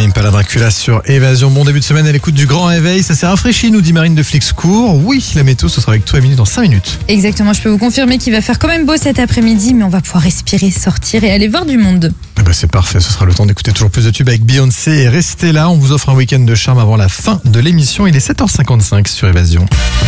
Impala Dracula sur Évasion. Bon début de semaine à l'écoute du Grand Réveil. Ça s'est rafraîchi, nous dit Marine de Flixcourt. Oui, la météo, ce sera avec toi, Émilie, dans 5 minutes. Exactement, je peux vous confirmer qu'il va faire quand même beau cet après-midi, mais on va pouvoir respirer, sortir et aller voir du monde. Eh ben c'est parfait, ce sera le temps d'écouter toujours plus de tubes avec Beyoncé. Et restez là, on vous offre un week-end de charme avant la fin de l'émission. Il est 7h55 sur Évasion.